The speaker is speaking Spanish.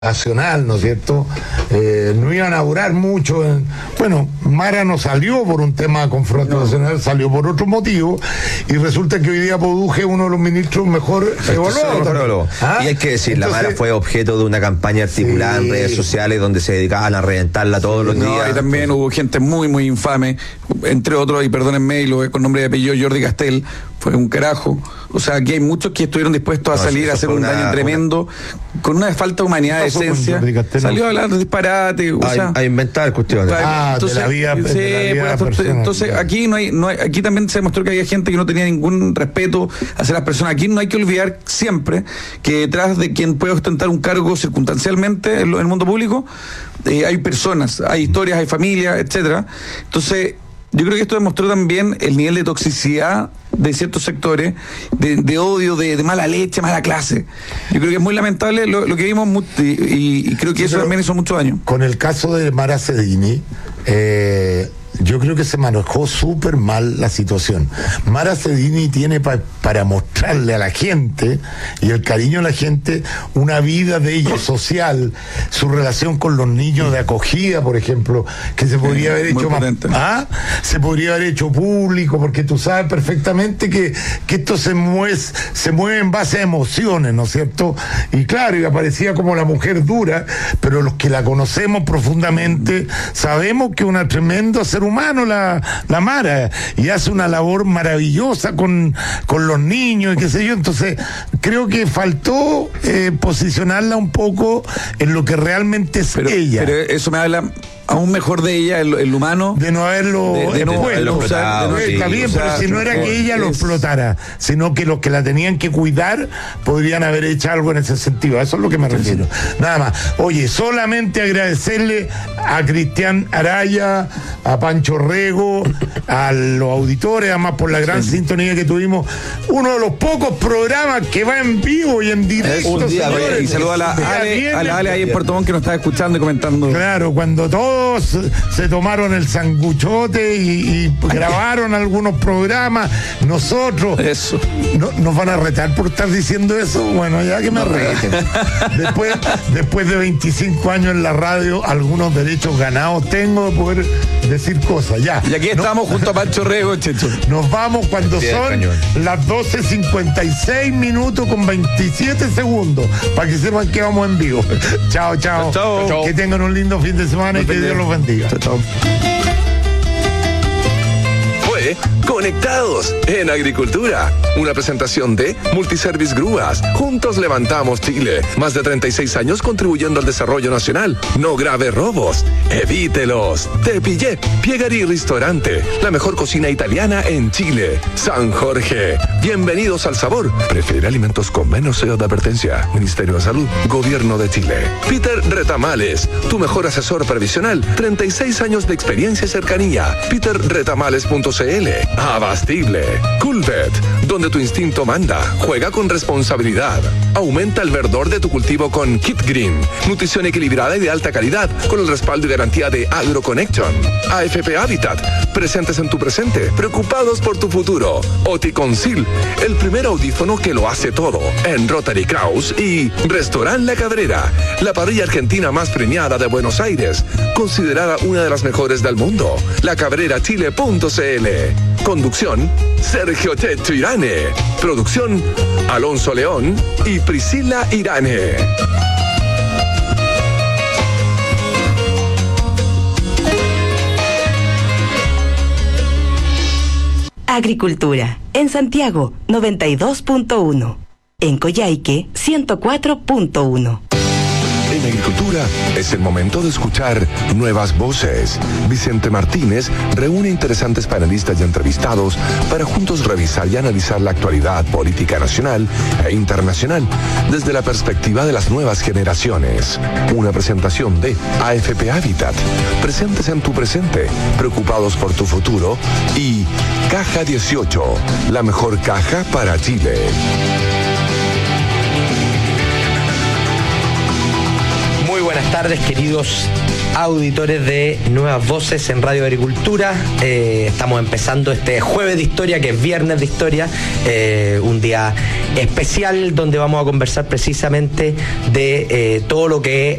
nacional, ¿no es cierto? No iban a durar mucho. Bueno, Mara no salió por un tema confrontacional, salió por otro motivo, y resulta que hoy día Poduje es uno de los ministros mejor evaluados. Y hay que decir, la Mara fue objeto de una campaña articulada en redes sociales donde se dedicaban a reventarla todos los días. Y también hubo gente muy, muy infame, entre otros, y perdónenme, y lo con nombre y apellido, Jordi Castell, fue un carajo. O sea, aquí hay muchos que estuvieron dispuestos a salir a hacer un daño tremendo, con una falta de humanidad, de esencia. Salió a hablar de disparate, a inventar cuestiones. Entonces, de la vida, entonces aquí aquí también se demostró que había gente que no tenía ningún respeto hacia las personas. Aquí no hay que olvidar siempre que detrás de quien puede ostentar un cargo circunstancialmente en el mundo público, hay personas, hay historias, hay familias, etcétera. Entonces, yo creo que esto demostró también el nivel de toxicidad de ciertos sectores, de odio, de mala leche, mala clase. Yo creo que es muy lamentable lo que vimos, y creo que eso también hizo mucho daño. Con el caso de Mara Cedini, yo creo que se manejó súper mal la situación. Mara Cedini tiene para mostrarle a la gente y el cariño a la gente una vida de ella social, su relación con los niños de acogida, por ejemplo, que se podría haber hecho más, se podría haber hecho público, porque tú sabes perfectamente que esto se mueve en base a emociones, ¿no es cierto? Y claro, y aparecía como la mujer dura, pero los que la conocemos profundamente sabemos que es una tremenda ser humano la Mara, y hace una labor maravillosa con los niños y qué sé yo. Entonces creo que faltó posicionarla un poco en lo que realmente es ella. Pero eso me habla aún mejor de ella, el humano, de no haberlo explotado. Está bien, pero si no era que ella lo explotara, sino que los que la tenían que cuidar podrían haber hecho algo en ese sentido. A eso es lo que me refiero. Nada más. Oye, solamente agradecerle a Cristian Araya, a Pancho Rego, a los auditores, además por la gran sintonía que tuvimos. Uno de los pocos programas que va en vivo y en directo. Y saludo a la Ale ahí en Puerto Montt, que nos está escuchando y comentando. Claro, cuando todos se tomaron el sanguchote y grabaron algunos programas, nosotros nos van a retar por estar diciendo eso. Bueno, ya que me reten. Después de 25 años en la radio, algunos derechos ganados tengo de poder decir cosas. Ya. Y aquí estamos junto a Pancho Rego, Checho. Nos vamos cuando son las 12:56 minutos con 27 segundos, para que sepan que vamos en vivo. Chao. Que tengan un lindo fin de semana y que Dios los bendiga. Chao. Conectados en Agricultura, una presentación de Multiservice Grúas. Juntos levantamos Chile. Más de 36 años contribuyendo al desarrollo nacional. No grave robos, evítelos. Te pillé. Piegari Restaurante, la mejor cocina italiana en Chile. San Jorge, bienvenidos al sabor. Prefiere alimentos con menos sello de advertencia. Ministerio de Salud, Gobierno de Chile. Peter Retamales, tu mejor asesor previsional. 36 años de experiencia y cercanía. peterretamales.cl. Abastible. Coolvet, donde tu instinto manda. Juega con responsabilidad. Aumenta el verdor de tu cultivo con Kit Green. Nutrición equilibrada y de alta calidad, con el respaldo y garantía de AgroConnection. AFP Habitat, presentes en tu presente, preocupados por tu futuro. Oticonsil, el primer audífono que lo hace todo, en Rotary Kraus. Y Restaurant La Cabrera, la parrilla argentina más premiada de Buenos Aires, considerada una de las mejores del mundo. lacabrerachile.cl. Conducción, Sergio Checho Irane. Producción, Alonso León y Priscila Irane. Agricultura. En Santiago, 92.1. En Coyhaique, 104.1. En Agricultura es el momento de escuchar nuevas voces. Vicente Martínez reúne interesantes panelistas y entrevistados para juntos revisar y analizar la actualidad política nacional e internacional desde la perspectiva de las nuevas generaciones. Una presentación de AFP Habitat, presentes en tu presente, preocupados por tu futuro, y Caja 18, la mejor caja para Chile. tardes, queridos auditores de Nuevas Voces en Radio Agricultura. Estamos empezando este jueves de historia, que es viernes de historia, un día especial donde vamos a conversar precisamente de todo lo que